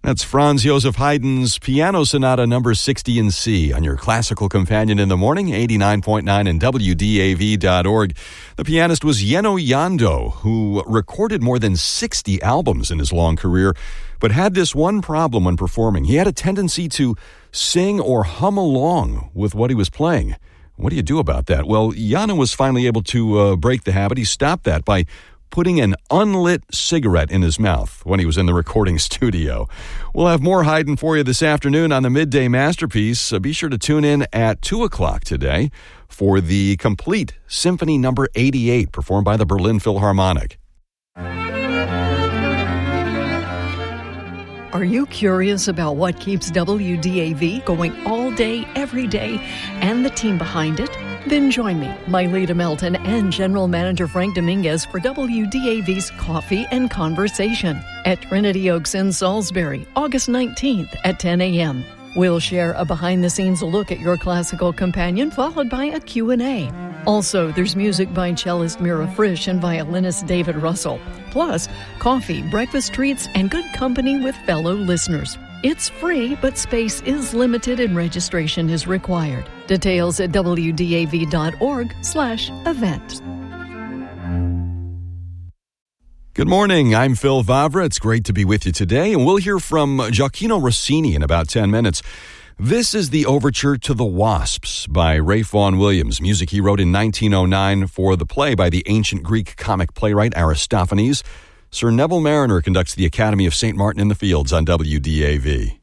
That's Franz Joseph Haydn's Piano Sonata number 60 in C on your classical companion in the morning, 89.9 and WDAV.org. The pianist was Yeno Yando, who recorded more than 60 albums in his long career, but had this one problem when performing. He had a tendency to sing or hum along with what he was playing. What do you do about that? Well, Yano was finally able to break the habit. He stopped that by putting an unlit cigarette in his mouth when he was in the recording studio. We'll have more Haydn for you this afternoon on the Midday Masterpiece. Be sure to tune in at 2 o'clock today for the complete Symphony number 88 performed by the Berlin Philharmonic. Are you curious about what keeps WDAV going all day, every day, and the team behind it? Then join me, Myleta Melton, and General Manager Frank Dominguez for WDAV's Coffee and Conversation at Trinity Oaks in Salisbury, August 19th at 10 a.m. We'll share a behind-the-scenes look at your classical companion, followed by a Q&A. Also, there's music by cellist Mira Frisch and violinist David Russell. Plus, coffee, breakfast treats, and good company with fellow listeners. It's free, but space is limited and registration is required. Details at wdav.org/events. Good morning, I'm Phil Vavra. It's great to be with you today, and we'll hear from Gioacchino Rossini in about 10 minutes. This is the Overture to the Wasps by Ralph Vaughan Williams, music he wrote in 1909 for the play by the ancient Greek comic playwright Aristophanes. Sir Neville Mariner conducts the Academy of St. Martin in the Fields on WDAV.